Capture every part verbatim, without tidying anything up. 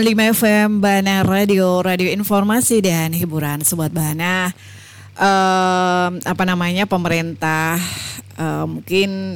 lima F M Bana Radio, radio informasi dan hiburan Sobat Bana. Em, apa namanya pemerintah eh, mungkin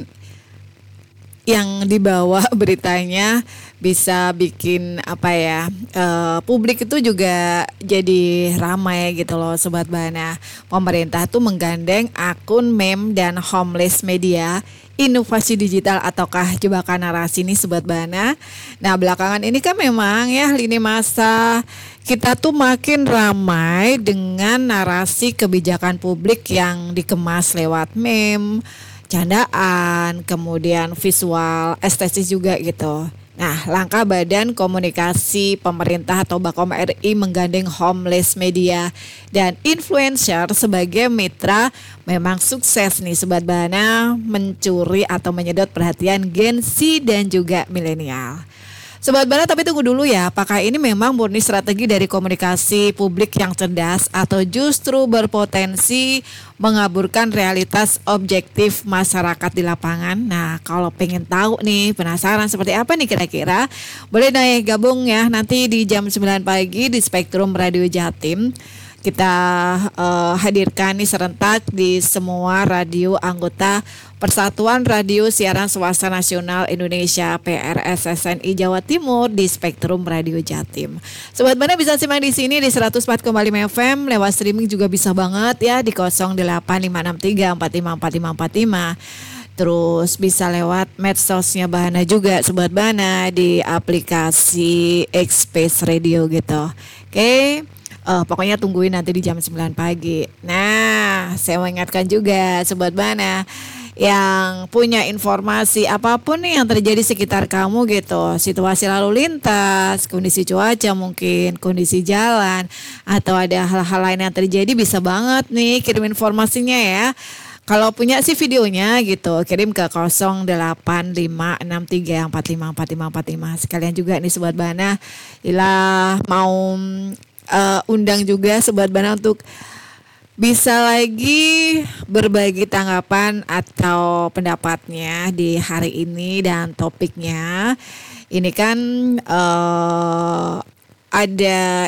yang dibawa beritanya bisa bikin apa ya eh, publik itu juga jadi ramai gitu loh Sobat Bana. Pemerintah tuh menggandeng akun meme dan homeless media inovasi digital ataukah jebakan narasi ini Sobat Bana. Nah belakangan ini kan memang ya lini masa kita tuh makin ramai dengan narasi kebijakan publik yang dikemas lewat meme, candaan, kemudian visual, estetis juga gitu. Nah, langkah Badan Komunikasi Pemerintah atau Bakom R I menggandeng homeless media dan influencer sebagai mitra memang sukses nih Sobat Bana mencuri atau menyedot perhatian Gen Z dan juga milenial. Sobat Bana, tapi tunggu dulu ya, apakah ini memang murni strategi dari komunikasi publik yang cerdas atau justru berpotensi mengaburkan realitas objektif masyarakat di lapangan? Nah, kalau pengen tahu nih, penasaran seperti apa nih kira-kira, boleh naik gabung ya nanti di jam sembilan pagi di Spektrum Radio Jatim. Kita uh, hadirkan nih serentak di semua radio anggota Persatuan Radio Siaran Swasta Nasional Indonesia P R S S N I Jawa Timur di Spektrum Radio Jatim. Sobat Bana bisa simak di sini di seratus empat koma lima F M, lewat streaming juga bisa banget ya di nol delapan lima enam tiga empat lima empat lima empat lima. Terus bisa lewat medsosnya Bana juga Sobat Bana di aplikasi X-Space Radio gitu. Oke. Okay. Uh, pokoknya tungguin nanti di jam sembilan pagi. Nah, saya mau ingatkan juga Sobat Bana yang punya informasi apapun nih yang terjadi sekitar kamu gitu, situasi lalu lintas, kondisi cuaca mungkin, kondisi jalan, atau ada hal-hal lain yang terjadi, bisa banget nih kirim informasinya ya. Kalau punya sih videonya gitu, kirim ke nol delapan lima enam tiga empat lima empat lima empat lima. Sekalian juga nih Sobat Bana, Ila mau Uh, undang juga Sobat Bana untuk bisa lagi berbagi tanggapan atau pendapatnya di hari ini. Dan topiknya ini kan uh, ada